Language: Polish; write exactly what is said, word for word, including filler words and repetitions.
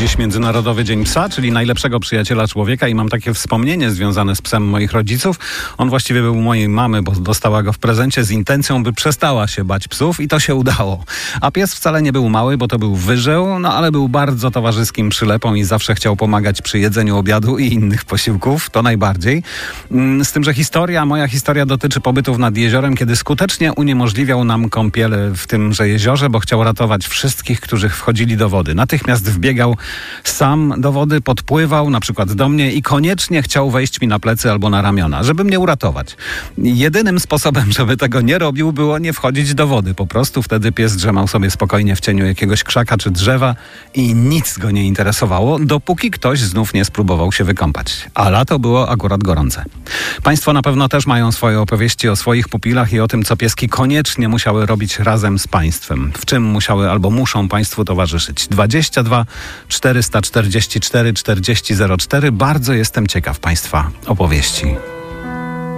dziś Międzynarodowy Dzień Psa, czyli najlepszego przyjaciela człowieka i mam takie wspomnienie związane z psem moich rodziców. On właściwie był u mojej mamy, bo dostała go w prezencie z intencją, by przestała się bać psów i to się udało. A pies wcale nie był mały, bo to był wyżeł, no ale był bardzo towarzyskim przylepą i zawsze chciał pomagać przy jedzeniu obiadu i innych posiłków, to najbardziej. Z tym, że historia, moja historia dotyczy pobytów nad jeziorem, kiedy skutecznie uniemożliwiał nam kąpiele w tymże jeziorze, bo chciał ratować wszystkich, którzy wchodzili do wody. Natychmiast wbiegał sam do wody, podpływał na przykład do mnie i koniecznie chciał wejść mi na plecy albo na ramiona, żeby mnie uratować. Jedynym sposobem, żeby tego nie robił, było nie wchodzić do wody. Po prostu wtedy pies drzemał sobie spokojnie w cieniu jakiegoś krzaka czy drzewa i nic go nie interesowało, dopóki ktoś znów nie spróbował się wykąpać. A lato było akurat gorące. Państwo na pewno też mają swoje opowieści o swoich pupilach i o tym, co pieski koniecznie musiały robić razem z państwem. W czym musiały albo muszą państwu towarzyszyć. dwadzieścia dwa czterysta czterdzieści cztery czterdzieści zero cztery. Bardzo jestem ciekaw państwa opowieści.